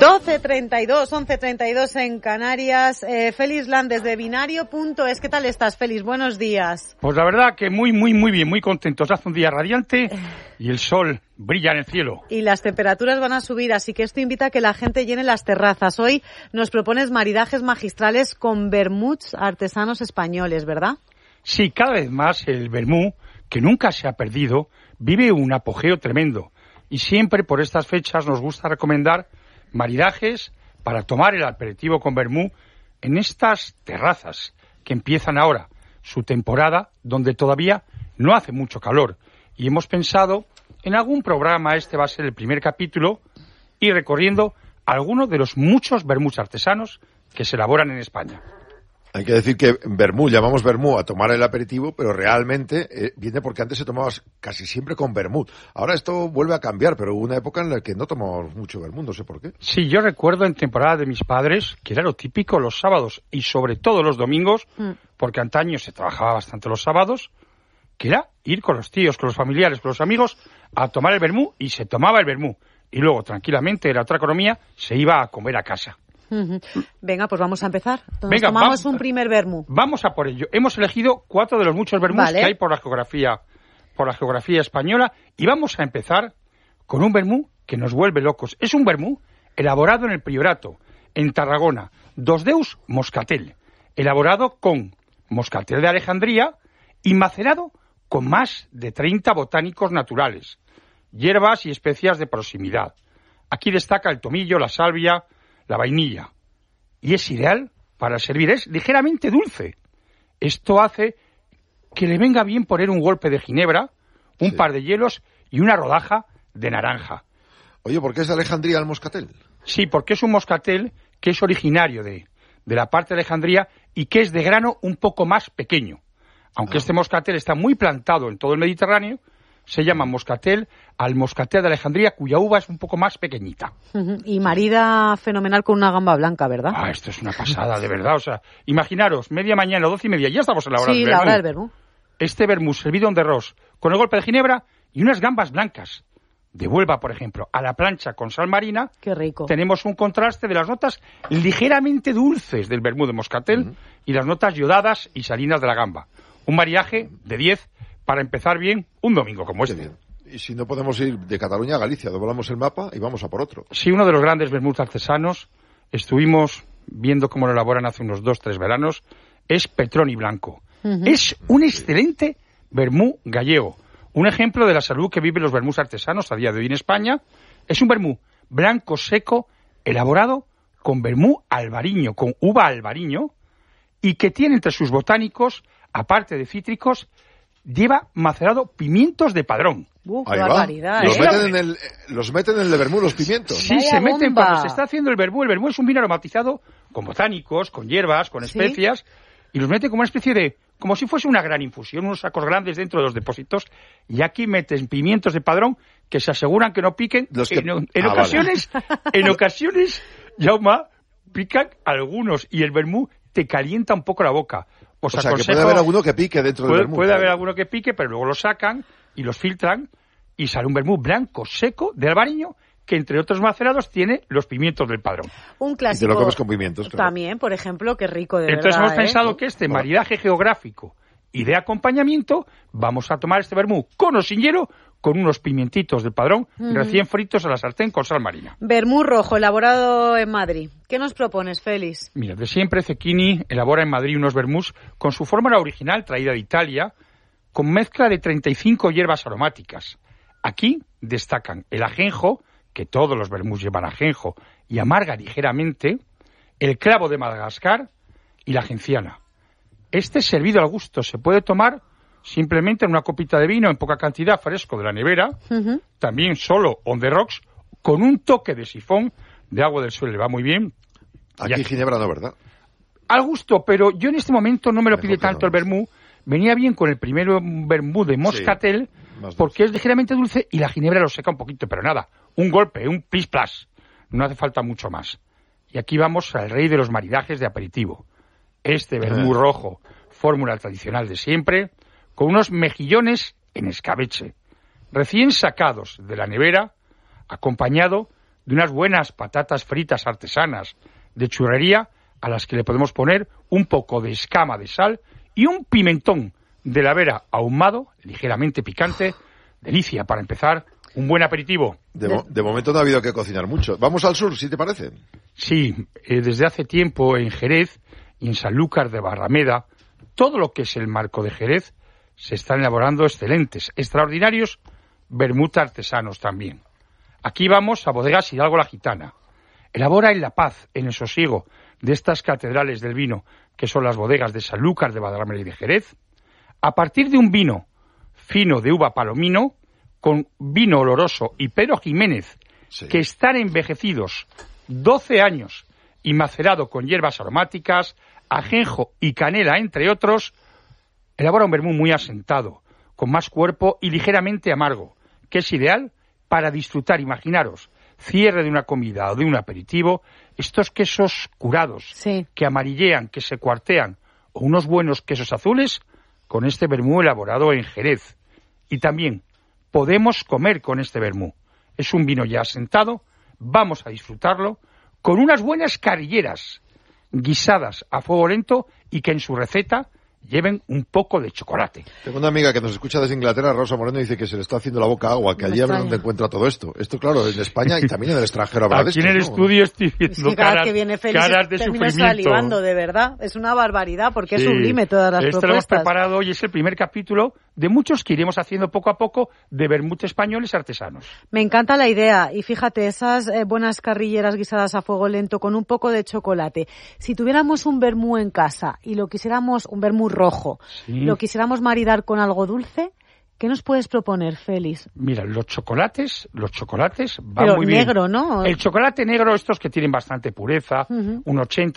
12:32, 11:32 en Canarias. Félix Lan desde Binario.es. ¿Qué tal estás, Félix? Buenos días. Pues la verdad que muy bien, muy contentos. Hace un día radiante y el sol brilla en el cielo. Y las temperaturas van a subir, así que esto invita a que la gente llene las terrazas. Hoy nos propones maridajes magistrales con vermuts artesanos españoles, ¿verdad? Sí, cada vez más el vermú, que nunca se ha perdido, vive un apogeo tremendo. Y siempre por estas fechas nos gusta recomendar maridajes para tomar el aperitivo con vermú en estas terrazas que empiezan ahora su temporada, donde todavía no hace mucho calor. Y hemos pensado en algún programa, este va a ser el primer capítulo, y recorriendo algunos de los muchos vermús artesanos que se elaboran en España. Hay que decir que vermú, llamamos vermú a tomar el aperitivo, pero realmente viene porque antes se tomaba casi siempre con vermut. Ahora esto vuelve a cambiar, pero hubo una época en la que no tomábamos mucho vermú, no sé por qué. Sí, yo recuerdo en temporada de mis padres que era lo típico los sábados y sobre todo los domingos, porque antaño se trabajaba bastante los sábados, que era ir con los tíos, con los familiares, con los amigos a tomar el vermú, y se tomaba el vermú. Y luego, tranquilamente, era otra economía, se iba a comer a casa. Venga, pues vamos a empezar. Venga, tomamos un primer vermú. Vamos a por ello. Hemos elegido 4 de los muchos vermús que hay por la geografía española, y vamos a empezar con un vermú que nos vuelve locos. Es un vermú elaborado en el Priorato, en Tarragona, Dos Deus Moscatel, elaborado con moscatel de Alejandría y macerado con más de 30 botánicos naturales, hierbas y especias de proximidad. Aquí destaca el tomillo, la salvia, la vainilla, y es ideal para servir. Es ligeramente dulce. Esto hace que le venga bien poner un golpe de ginebra, un par de hielos y una rodaja de naranja. Oye, ¿por qué es de Alejandría el moscatel? Sí, porque es un moscatel que es originario de la parte de Alejandría y que es de grano un poco más pequeño. Aunque este moscatel está muy plantado en todo el Mediterráneo, se llama moscatel al moscatel de Alejandría, cuya uva es un poco más pequeñita. Y marida fenomenal con una gamba blanca, ¿verdad? Esto es una pasada, de verdad. O sea, imaginaros, media mañana, 12:30, ya estamos en la hora del vermú. Sí, la hora del vermú. Este vermú servido en arroz, con el golpe de ginebra y unas gambas blancas. De Huelva, por ejemplo, a la plancha con sal marina. Qué rico. Tenemos un contraste de las notas ligeramente dulces del vermú de moscatel y las notas yodadas y salinas de la gamba. Un maridaje de 10 para empezar bien un domingo como este. Y si no podemos ir de Cataluña a Galicia, doblamos el mapa y vamos a por otro. Sí, uno de los grandes vermuts artesanos, estuvimos viendo cómo lo elaboran hace unos 2-3 veranos, es Petroni Blanco. Es un excelente vermú gallego, un ejemplo de la salud que viven los vermús artesanos a día de hoy en España. Es un vermú blanco seco, elaborado con vermú albariño, con uva albariño, y que tiene entre sus botánicos, aparte de cítricos, lleva macerado pimientos de Padrón. ¡Qué barbaridad! Los meten en el vermú los pimientos. Sí, se meten cuando se está haciendo el vermú. El vermú es un vino aromatizado con botánicos, con hierbas, con especias, y los meten como una especie de, como si fuese una gran infusión, unos sacos grandes dentro de los depósitos, y aquí meten pimientos de Padrón que se aseguran que no piquen. En ocasiones, Jaume, pican algunos, y el vermú te calienta un poco la boca. O sea, que puede haber alguno que pique dentro del vermú. Puede haber alguno que pique, pero luego lo sacan y los filtran y sale un vermú blanco, seco, de albariño, que entre otros macerados tiene los pimientos del Padrón. Un clásico. Y te lo comes con pimientos. Claro. También, por ejemplo, qué rico, de Entonces verdad. Hemos pensado que este maridaje geográfico y de acompañamiento, vamos a tomar este vermú con o sin hielo, con unos pimientitos del Padrón recién fritos a la sartén con sal marina. Vermú rojo, elaborado en Madrid. ¿Qué nos propones, Félix? Mira, de siempre Cecchini elabora en Madrid unos vermús con su fórmula original traída de Italia, con mezcla de 35 hierbas aromáticas. Aquí destacan el ajenjo, que todos los vermús llevan ajenjo, y amarga ligeramente, el clavo de Madagascar y la genciana. Este servido al gusto se puede tomar simplemente en una copita de vino en poca cantidad, fresco de la nevera, también solo on the rocks, con un toque de sifón de agua del suelo, le va muy bien. Aquí ginebra no, ¿verdad? Al gusto, pero yo en este momento no me lo pide tanto el vermú. Venía bien con el primero vermú de moscatel, porque es ligeramente dulce y la ginebra lo seca un poquito, pero nada, un golpe, un plis plas, no hace falta mucho más. Y aquí vamos al rey de los maridajes de aperitivo. Este vermú rojo, fórmula tradicional de siempre, con unos mejillones en escabeche, recién sacados de la nevera, acompañado de unas buenas patatas fritas artesanas de churrería, a las que le podemos poner un poco de escama de sal y un pimentón de la Vera ahumado, ligeramente picante. Delicia para empezar un buen aperitivo. De momento no ha habido que cocinar mucho. Vamos al sur, ¿sí te parece? Sí, desde hace tiempo en Jerez y en Sanlúcar de Barrameda, todo lo que es el marco de Jerez, se están elaborando excelentes, extraordinarios vermut artesanos también. Aquí vamos a Bodegas Hidalgo la Gitana. Elabora en la paz, en el sosiego de estas catedrales del vino, que son las bodegas de Sanlúcar de Barrameda y de Jerez, a partir de un vino fino de uva palomino, con vino oloroso y Pero Jiménez, sí, que están envejecidos 12 años y macerado con hierbas aromáticas, ajenjo y canela, entre otros, elabora un vermú muy asentado, con más cuerpo y ligeramente amargo, que es ideal para disfrutar, imaginaros, cierre de una comida o de un aperitivo, estos quesos curados, sí, que amarillean, que se cuartean, o unos buenos quesos azules, con este vermú elaborado en Jerez. Y también podemos comer con este vermú. Es un vino ya asentado, vamos a disfrutarlo, con unas buenas carrilleras guisadas a fuego lento y que en su receta lleven un poco de chocolate. Tengo una amiga que nos escucha desde Inglaterra, Rosa Moreno, dice que se le está haciendo la boca agua, que allí a ver dónde encuentra todo esto. Esto, claro, en España y también en el extranjero habrá de esto. Aquí en el estudio estoy viendo es que cada que viene Félix, caras de sufrimiento. Salivando, de verdad. Es una barbaridad, porque es sublime todas las propuestas. Esto lo hemos preparado y es el primer capítulo de muchos que iremos haciendo poco a poco de vermut españoles artesanos. Me encanta la idea. Y fíjate, esas buenas carrilleras guisadas a fuego lento con un poco de chocolate. Si tuviéramos un vermú en casa y lo quisiéramos, un vermú rojo, sí, lo quisiéramos maridar con algo dulce, ¿qué nos puedes proponer, Félix? Mira, los chocolates van pero muy bien. Negro, ¿no? El chocolate negro, estos que tienen bastante pureza, un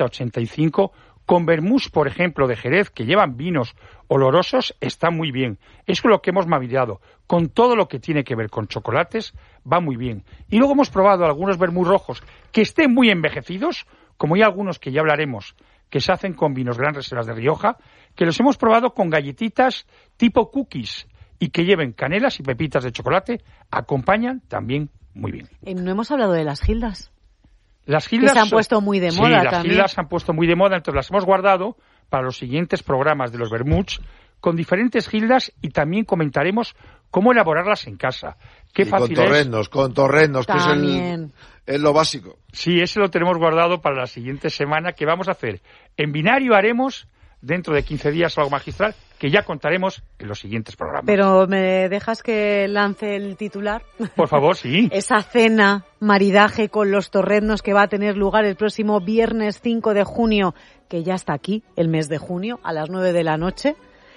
80-85, con vermús, por ejemplo, de Jerez, que llevan vinos olorosos, está muy bien. Es lo que hemos maridado. Con todo lo que tiene que ver con chocolates, va muy bien. Y luego hemos probado algunos vermús rojos que estén muy envejecidos, como hay algunos que ya hablaremos, que se hacen con vinos Gran Reservas de Rioja, que los hemos probado con galletitas tipo cookies y que lleven canelas y pepitas de chocolate, acompañan también muy bien. No hemos hablado de las gildas. Las gildas que se han puesto muy de moda las también. Gildas se han puesto muy de moda, entonces las hemos guardado para los siguientes programas de los vermuts con diferentes gildas y también comentaremos cómo elaborarlas en casa. Qué fácil con torrenos, también, que es lo básico. Sí, ese lo tenemos guardado para la siguiente semana, que vamos a hacer. En Binario haremos, dentro de 15 días, algo magistral, que ya contaremos en los siguientes programas. Pero ¿me dejas que lance el titular? Por favor, sí. Esa cena, maridaje con los torreznos que va a tener lugar el próximo viernes 5 de junio, que ya está aquí, el mes de junio, a las 9 de la noche,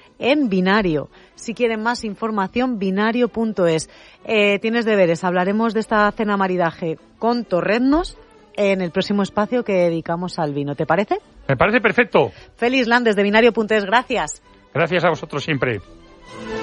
en Binario. Si quieren más información, binario.es. Tienes deberes, hablaremos de esta cena maridaje con torreznos en el próximo espacio que dedicamos al vino. ¿Te parece? Me parece perfecto. Félix Landes de binario.es, gracias. Gracias a vosotros siempre.